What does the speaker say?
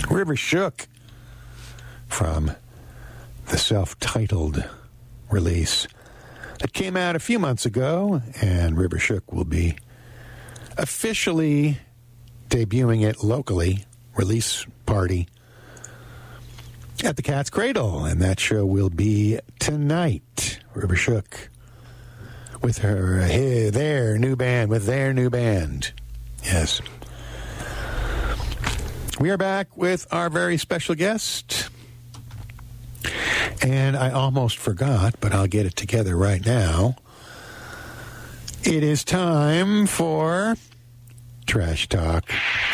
River Shook from the self-titled release that came out a few months ago, and River Shook will be officially debuting it locally, release party, at the Cat's Cradle, and that show will be tonight. River Shook with their new band. Yes. We are back with our very special guest. And I almost forgot, but I'll get it together right now. It is time for Trash Talk.